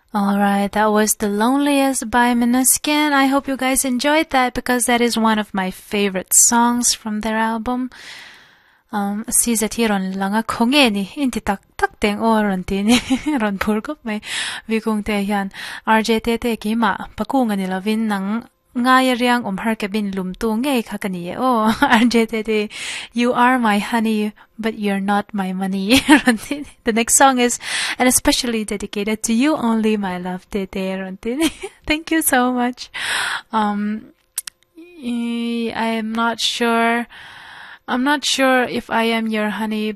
Alright, that was The Loneliest by Måneskin. I hope you guys enjoyed that because that is one of my favorite songs from their album. Sisa langa kongeni inti tak teng oron tini ron purgop may vikung te yan RJTT ki ma pakunga nila vin nang ngaya riang har kabin lumtu ngay kakaniye oh RJTT, you are my honey but you're not my money. The next song is and especially dedicated to you only my love tete ron tini. Thank you so much. I'm not sure if I am your honey,